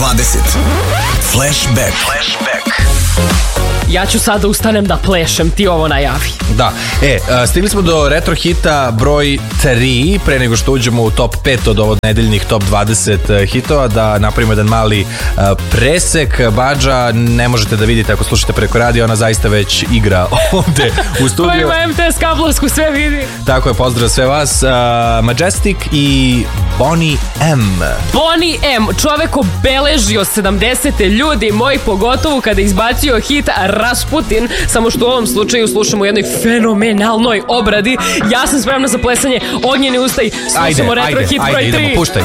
20. Flashback. Ja ću sada ustanem da plešem, ti ovo najavi. Da, stigli smo do retro hita broj 3, pre nego što uđemo u top 5 od ovog nedeljnih top 20 hitova, da napravimo jedan mali presek. Badža ne možete da vidite ako slušate preko radija, ona zaista već igra ovde u studiju. Ko ima MTS kablovsku, sve vidi. Tako je, pozdrav sve vas. Majestic i Boney M. Boney M, čovek obeležio 70. ljudi moji, pogotovo kada izbacio hit Rasputin, samo što u ovom slučaju slušamo u jednoj fenomenalnoj obradi. Ja sam spremna za plesanje, ognjeni ustaj, slušamo retro hit broj 3. Idemo, puštaj.